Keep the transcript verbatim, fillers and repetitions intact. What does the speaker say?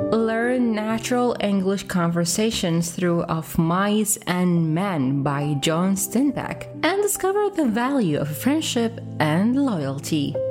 Learn natural English conversations through Of Mice and Men by John Steinbeck and discover the value of friendship and loyalty.